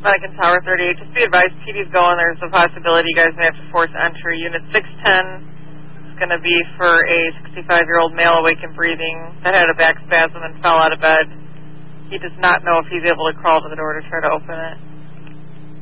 Medican Tower 38. Just be advised, PD's going. There's a possibility you guys may have to force entry. Unit 610 is going to be for a 65-year-old male awake and breathing that had a back spasm and fell out of bed. He does not know if he's able to crawl to the door to try to open it.